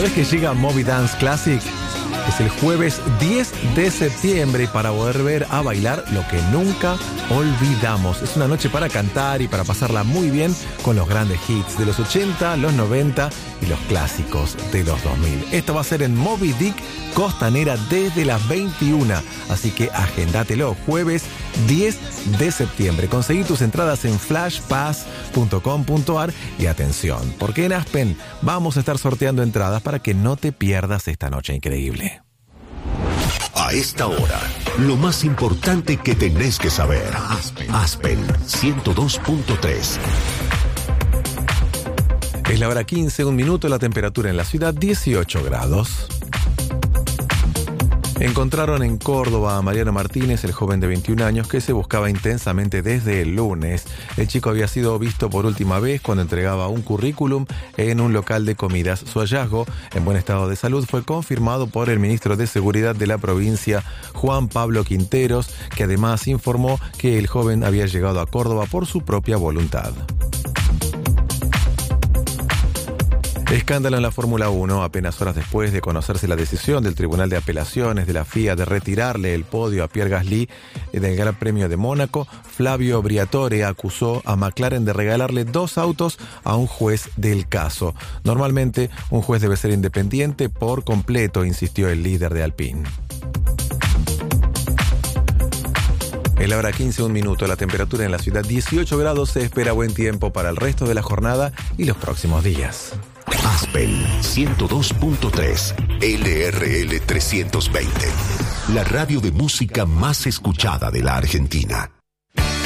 ¿Sabés que llega Moby Dance Classic? Es el jueves 10 de septiembre para volver a bailar lo que nunca olvidamos. Es una noche para cantar y para pasarla muy bien con los grandes hits de los 80, los 90 y los clásicos de los 2000. Esto va a ser en Moby Dick Costanera desde las 21. Así que agéndatelo, jueves 10 de septiembre. Conseguí tus entradas en flashpass.com.ar y atención, porque en Aspen vamos a estar sorteando entradas para que no te pierdas esta noche increíble. A esta hora, lo más importante que tenés que saber. Aspen 102.3. Es la hora 15, un minuto, la temperatura en la ciudad 18 grados. Encontraron en Córdoba a Mariano Martínez, el joven de 21 años que se buscaba intensamente desde el lunes. El chico había sido visto por última vez cuando entregaba un currículum en un local de comidas. Su hallazgo, en buen estado de salud, fue confirmado por el ministro de Seguridad de la provincia, Juan Pablo Quinteros, que además informó que el joven había llegado a Córdoba por su propia voluntad. Escándalo en la Fórmula 1, apenas horas después de conocerse la decisión del Tribunal de Apelaciones de la FIA de retirarle el podio a Pierre Gasly del Gran Premio de Mónaco. Flavio Briatore acusó a McLaren de regalarle 2 autos a un juez del caso. Normalmente, un juez debe ser independiente por completo, insistió el líder de Alpine. En la hora 15, un minuto, la temperatura en la ciudad 18 grados, se espera buen tiempo para el resto de la jornada y los próximos días. Aspen 102.3 LRL 320, la radio de música más escuchada de la Argentina.